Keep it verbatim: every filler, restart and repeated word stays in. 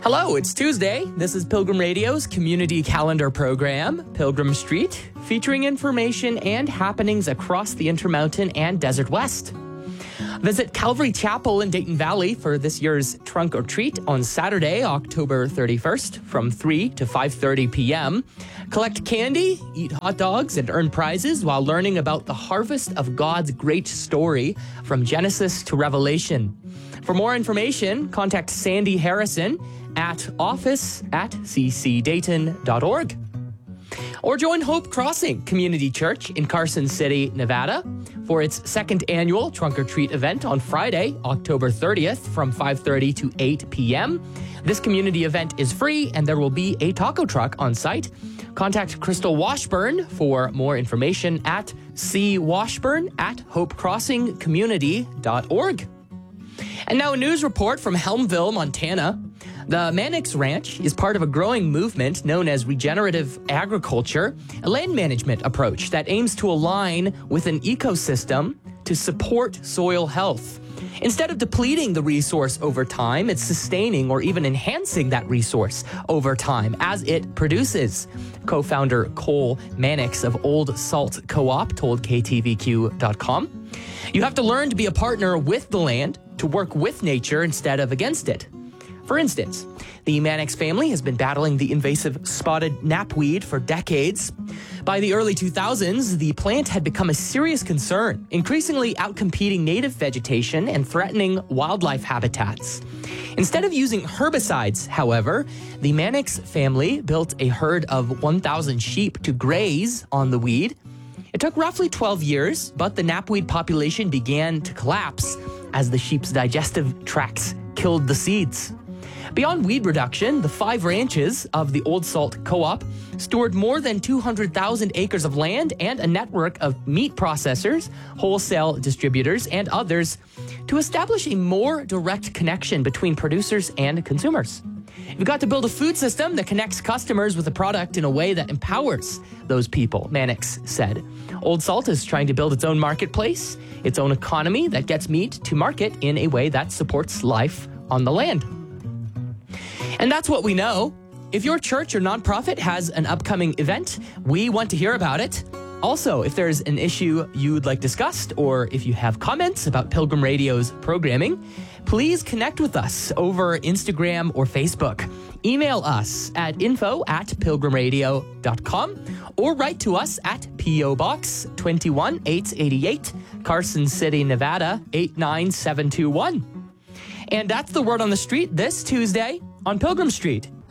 Hello, it's Tuesday. This is Pilgrim Radio's community calendar program, Pilgrim Street, featuring information and happenings across the Intermountain and Desert West. Visit Calvary Chapel in Dayton Valley for this year's Trunk or Treat on Saturday, October thirty-first from three to five thirty p.m. Collect candy, eat hot dogs, and earn prizes while learning about the harvest of God's great story from Genesis to Revelation. For more information, contact Sandy Harrison at office at c c dayton dot org. Or join Hope Crossing Community Church in Carson City, Nevada, for its second annual Trunk or Treat event on Friday, October thirtieth from five thirty to eight p.m. This community event is free and there will be a taco truck on site. Contact Crystal Washburn for more information at c washburn at hope crossing community dot org. And now a news report from Helmville, Montana. The Mannix Ranch is part of a growing movement known as regenerative agriculture, a land management approach that aims to align with an ecosystem to support soil health. Instead of depleting the resource over time, it's sustaining or even enhancing that resource over time as it produces. Co-founder Cole Mannix of Old Salt Co-op told K T V Q dot com. You have to learn to be a partner with the land, to work with nature instead of against it. For instance, the Mannix family has been battling the invasive spotted knapweed for decades. By the early two thousands, the plant had become a serious concern, increasingly outcompeting native vegetation and threatening wildlife habitats. Instead of using herbicides, however, the Mannix family built a herd of one thousand sheep to graze on the weed. It took roughly twelve years, but the knapweed population began to collapse as the sheep's digestive tracts killed the seeds. Beyond weed reduction, the five ranches of the Old Salt Co-op steward more than two hundred thousand acres of land and a network of meat processors, wholesale distributors, and others to establish a more direct connection between producers and consumers. You've got to build a food system that connects customers with a product in a way that empowers those people, Mannix said. Old Salt is trying to build its own marketplace, its own economy that gets meat to market in a way that supports life on the land. And that's what we know. If your church or nonprofit has an upcoming event, we want to hear about it. Also, if there's an issue you'd like discussed, or if you have comments about Pilgrim Radio's programming, please connect with us over Instagram or Facebook. Email us at info at pilgrim radio dot com or write to us at P O Box two one eight eight eight, Carson City, Nevada eight nine seven two one. And that's the word on the street this Tuesday on Pilgrim Street.